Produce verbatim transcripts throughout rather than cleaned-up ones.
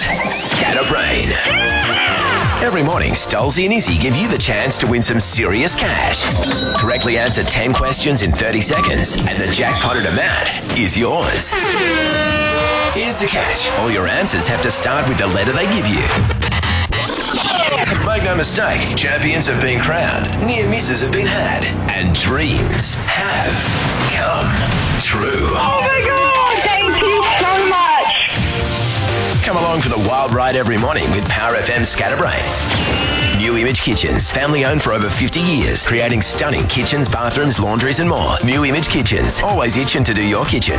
Scatterbrain. Every morning, Stolzy and Izzy give you the chance to win some serious cash. Correctly answer ten questions in thirty seconds, and the jackpotted amount is yours. Here's the catch. All your answers have to start with the letter they give you. Make no mistake, champions have been crowned, near misses have been had, and dreams have come true. Oh my God, thank you so much. Come along for the wild ride every morning with Power F M Scatterbrain. New Image Kitchens, family owned for over fifty years, creating stunning kitchens, bathrooms, laundries and more. New Image Kitchens, always itching to do your kitchen.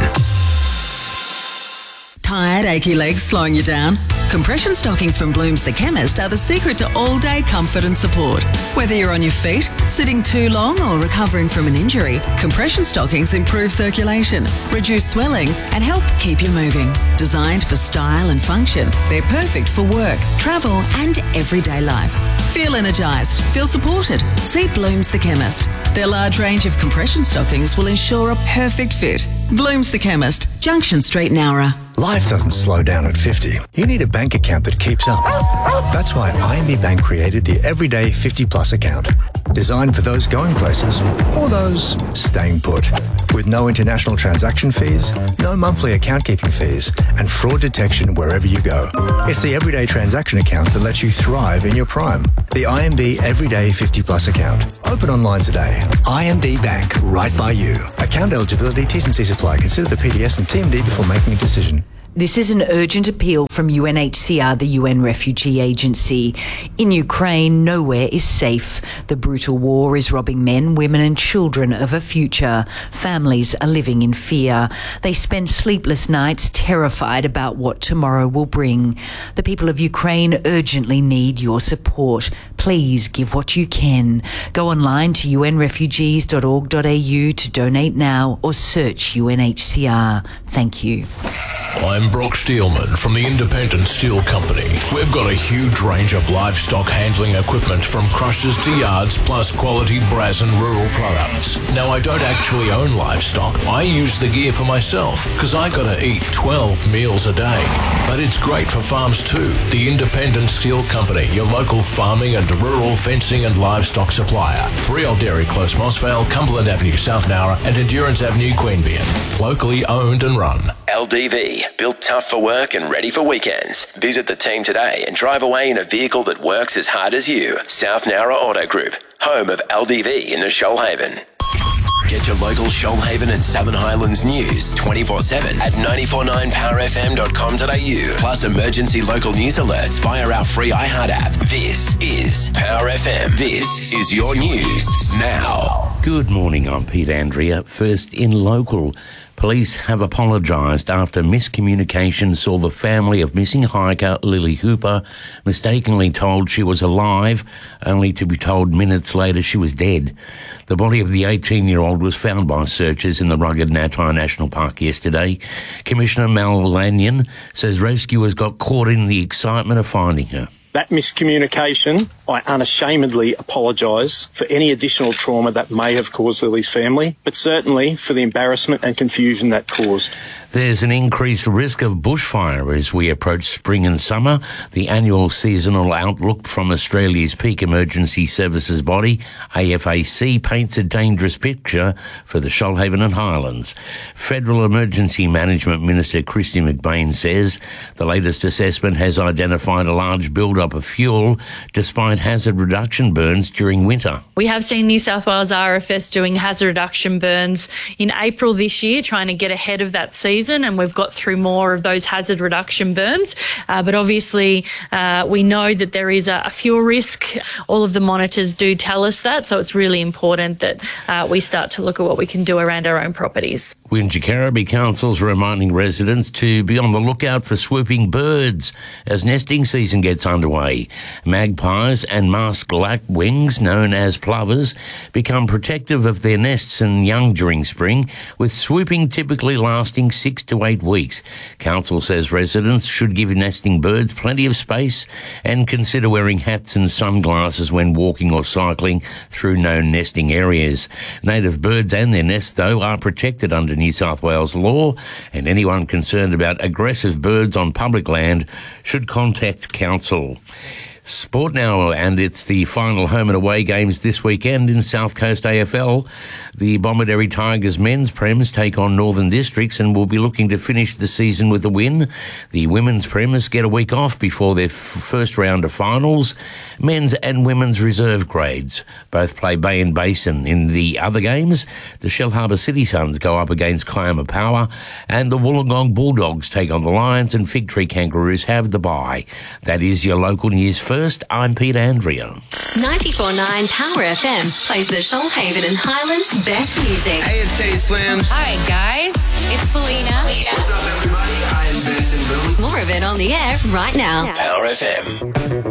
Tired, achy legs slowing you down? Compression stockings from Blooms the Chemist are the secret to all-day comfort and support. Whether you're on your feet, sitting too long or recovering from an injury, compression stockings improve circulation, reduce swelling and help keep you moving. Designed for style and function, they're perfect for work, travel and everyday life. Feel energised, feel supported. See Blooms the Chemist. Their large range of compression stockings will ensure a perfect fit. Blooms the Chemist, Junction Street, Nowra. Life doesn't slow down at fifty. You need a bank account that keeps up. That's why I M B Bank created the Everyday fifty Plus account. Designed for those going places or those staying put. With no international transaction fees, no monthly account keeping fees, and fraud detection wherever you go. It's the Everyday transaction account that lets you thrive in your prime. The I M B Everyday fifty Plus account. Open online today. I M B Bank, right by you. Account eligibility, T's and C's apply. Consider the P D S and T M D before making a decision. This is an urgent appeal from U N H C R, the U N Refugee Agency. In Ukraine, nowhere is safe. The brutal war is robbing men, women and children of a future. Families are living in fear. They spend sleepless nights terrified about what tomorrow will bring. The people of Ukraine urgently need your support. Please give what you can. Go online to u n refugees dot org dot a u to donate now or search U N H C R. Thank you. I'm Brock Steelman from the Independent Steel Company. We've got a huge range of livestock handling equipment from crushers to yards, plus quality brass and rural products. Now, I don't actually own livestock. I use the gear for myself because I gotta eat twelve meals a day. But it's great for farms too. The Independent Steel Company, your local farming and rural fencing and livestock supplier. three Old Dairy Close, Mossvale, Cumberland Avenue, South Nowra and Endurance Avenue, Queanbeyan. Locally owned and run. L D V, built tough for work and ready for weekends. Visit the team today and drive away in a vehicle that works as hard as you. South Nowra Auto Group, home of L D V in the Shoalhaven. Get your local Shoalhaven and Southern Highlands news twenty-four seven at nine four nine power f m dot com dot a u. Plus emergency local news alerts via our free iHeart app. This is Power F M. This is your news now. Good morning, I'm Pete Andrea. First in local. Police have apologised after miscommunication saw the family of missing hiker Lily Hooper mistakenly told she was alive, only to be told minutes later she was dead. The body of the eighteen-year-old was found by searchers in the rugged Natai National Park yesterday. Commissioner Mal Lanyon says rescuers got caught in the excitement of finding her. That miscommunication, I unashamedly apologise for any additional trauma that may have caused Lily's family, but certainly for the embarrassment and confusion that caused. There's an increased risk of bushfire as we approach spring and summer. The annual seasonal outlook from Australia's peak emergency services body, A F A C, paints a dangerous picture for the Shoalhaven and Highlands. Federal Emergency Management Minister Christy McBain says the latest assessment has identified a large build-up of fuel despite hazard reduction burns during winter. We have seen New South Wales R F S doing hazard reduction burns in April this year, trying to get ahead of that season, and we've got through more of those hazard reduction burns. Uh, but obviously, uh, we know that there is a, a fuel risk. All of the monitors do tell us that, so it's really important that uh, we start to look at what we can do around our own properties. Wingecarribee Council's reminding residents to be on the lookout for swooping birds as nesting season gets underway. Magpies and masked lapwings, known as plovers, become protective of their nests and young during spring, with swooping typically lasting six to eight weeks. Council says residents should give nesting birds plenty of space and consider wearing hats and sunglasses when walking or cycling through known nesting areas. Native birds and their nests, though, are protected under New South Wales law, and anyone concerned about aggressive birds on public land should contact council. Sport now, and it's the final home and away games this weekend in South Coast A F L. The Bomaderry Tigers men's Prems take on Northern Districts and will be looking to finish the season with a win. The women's Prems get a week off before their f- first round of finals. Men's and women's reserve grades both play Bay and Basin. In the other games, the Shellharbour City Suns go up against Kiama Power, and the Wollongong Bulldogs take on the Lions, and Fig Tree Kangaroos have the bye. That is your local news. First, I'm Peter Andrea. ninety-four point nine Power F M plays the Shoalhaven and Highlands best music. Hey, it's Teddy Swims. Hi, guys. It's Selena. What's up, everybody? I am Benson Boone. More of it on the air right now. Power F M.